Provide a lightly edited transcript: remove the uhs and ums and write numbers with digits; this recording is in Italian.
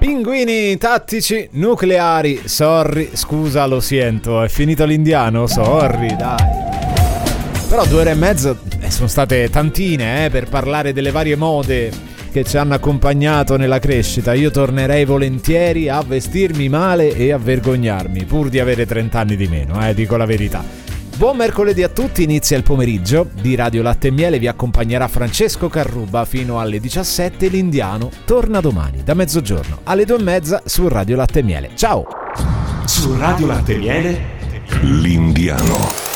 Pinguini tattici nucleari. Sorry, scusa, lo sento, è finito l'indiano? Sorry, dai. Però 2 ore e mezza sono state tantine per parlare delle varie mode che ci hanno accompagnato nella crescita. Io tornerei volentieri a vestirmi male e a vergognarmi, pur di avere 30 anni di meno, dico la verità. Buon mercoledì a tutti, inizia il pomeriggio di Radio Latte e Miele, vi accompagnerà Francesco Carruba fino alle 17, l'Indiano torna domani da mezzogiorno alle 2:30 su Radio Latte e Miele. Ciao! Su Radio Latte e Miele, l'Indiano.